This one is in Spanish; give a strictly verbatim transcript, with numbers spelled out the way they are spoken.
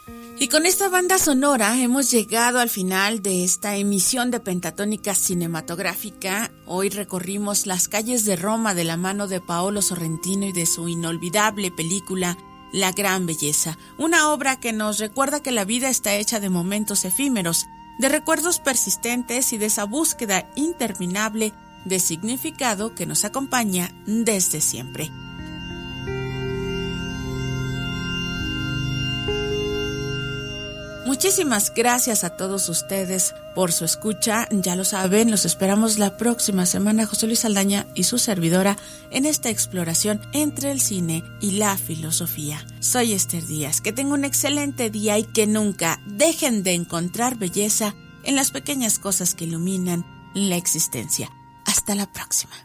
Y con esta banda sonora hemos llegado al final de esta emisión de Pentatónica Cinematográfica. Hoy recorrimos las calles de Roma de la mano de Paolo Sorrentino y de su inolvidable película La Gran Belleza, una obra que nos recuerda que la vida está hecha de momentos efímeros, de recuerdos persistentes y de esa búsqueda interminable de significado que nos acompaña desde siempre. Muchísimas gracias a todos ustedes por su escucha. Ya lo saben, los esperamos la próxima semana, José Luis Saldaña y su servidora, en esta exploración entre el cine y la filosofía. Soy Esther Díaz. Que tengan un excelente día y que nunca dejen de encontrar belleza en las pequeñas cosas que iluminan la existencia. Hasta la próxima.